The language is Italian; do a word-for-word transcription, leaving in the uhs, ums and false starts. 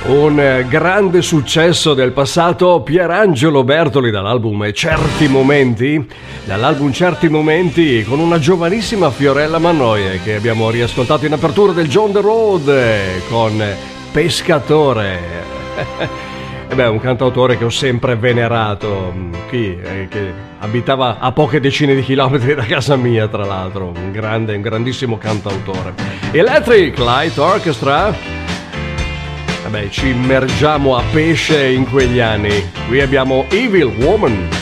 Un eh, grande successo del passato, Pierangelo Bertoli dall'album Certi Momenti, dall'album Certi Momenti con una giovanissima Fiorella Mannoia che abbiamo riascoltato in apertura del John the Road eh, con Pescatore. E beh, un cantautore che ho sempre venerato, chi eh, che abitava a poche decine di chilometri da casa mia, tra l'altro, un grande, un grandissimo cantautore. Electric Light Orchestra. Vabbè, ci immergiamo a pesce in quegli anni. Qui abbiamo Evil Woman.